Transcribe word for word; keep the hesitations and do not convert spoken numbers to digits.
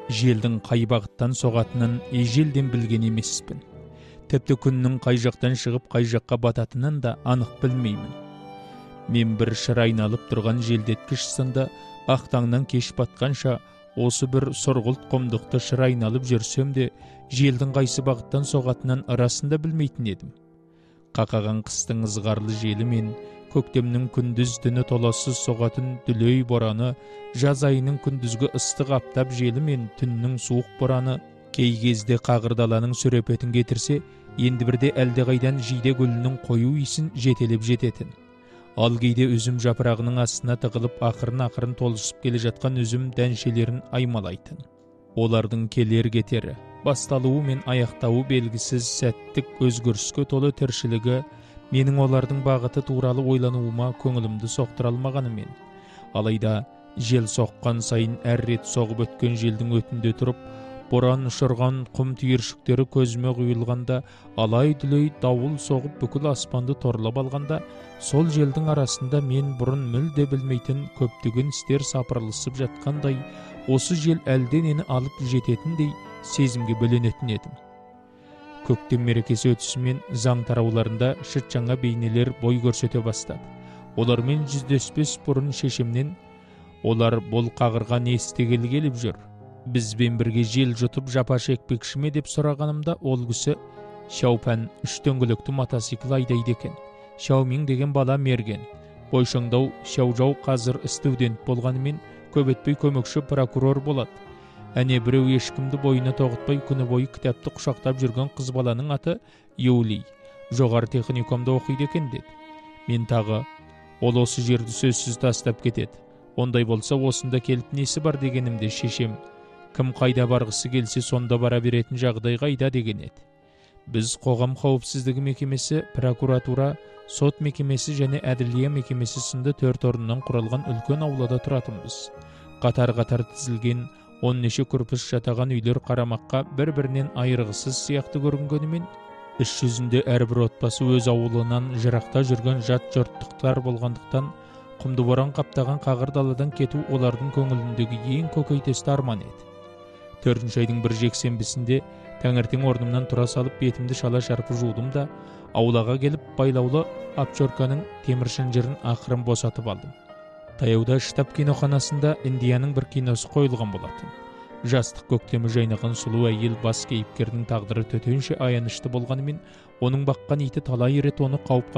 Желдің қай бағыттан соғатынын ежелден білген емеспін. Тіпті күннің қай жақтан шығып қай жаққа бататынын да анық білмеймін. Мен бір шыр айналып тұрған желдеткіш сынды ақ таңнан кеш батқанша осы бір сұрғылт құмдықты шыр айналып жүрсем де, желдің қайсы бағыттан соғатынын арасында білмейтін едім. Қақаған қыстың ызғарлы желі мен көктемнің күндіз түні толассыз соғатын дүлей бораны, жаз айының күндізгі ыстық аптап желі мен түннің суық бораны кей кезде қағырдаланың сүрепетін кетірсе, енді бірде әлдеқайдан жиде гүлінің қою иісін жетелеп жететін. Ал кейде үзім жапырағының астына тығылып ақырын-ақырын толысып келе жатқан үзім дәншелерін аймалайтын. Олардың келер кетері, басталуы мен аяқтауы белгісіз сәттік өзгеріске толы тіршілігі менің олардың бағыты туралы ойлануыма көңілімді соқтыра алмағанымен, алайда жел соққан сайын әр рет соғып өткен желдің өтінде тұрып, боран ұшырған құм түйіршіктері көзіме құйылғанда, алай-дүлей дауыл соғып бүкіл аспанды торлап алғанда, сол желдің арасында мен бұрын мүлде білмейтін көптеген істер сапырылысып жатқандай, осы жел әлденені алып жететіндей сезімге бөленетін едім. Көктем мерекесі өтісімен заң тарауларында шыт жаңа бейнелер бой көрсете бастады. Олармен жүздеспес бұрын шешемнен, олар бұл қағырға не істегелі келіп жүр, бізбен бірге жел жұтып жапа шекпекші ме деп сұрағанымда, ол кісі Шаупән үш дөңгелекті мотоцикл айдайды екен. Шаумин деген бала мерген. Бойшаңдау Шаужау қазір студент болғанымен көп етпей көмекші прокурор болады. Әне біреу ешкімді бойына тоғытпай күні бойы кітапты құшақтап жүрген қыз баланың аты Юлий. Жоғары техникумда оқиды екен деді. Мен тағы, ол осы жерді сөзсіз тастап кетеді. Ондай болса осында келіп несі бар дегенімде шешем, кім қайда барғысы келсе сонда бара беретін жағдай қайда деген еді. Біз қоғам қауіпсіздігі мекемесі, прокуратура, сот мекемесі және әділия мекемесі сынды төрт орыннан құралған үлкен аулада тұратынбыз. Қатар-қатар тізілген он неше күрпіш жатаған үйлер қарамаққа бір-бірінен айырғысыз сияқты көрінгенімен, іс жүзінде әрбір отбасы өз ауылынан жырақта жүрген жат жұрттықтар болғандықтан, құмды боран қаптаған қағыр даладан кету олардың көңіліндегі ең көкейтесті арман еді. Төртінші айдың бір жексенбісінде таңертең орнымнан тұра салып бетімді шала шарпы жудым да, аулаға келіп байлаулы апчорканың темір шынжырын ақырын босатып алдым. Таяуда штаб киноханасында Индияның бір киносы қойылған болатын. Жастық көктемі жайнаған сұлу әйел бас кейіпкердің тағдыры төтенше аянышты болғанымен, оның баққан иті талай рет оны қауіп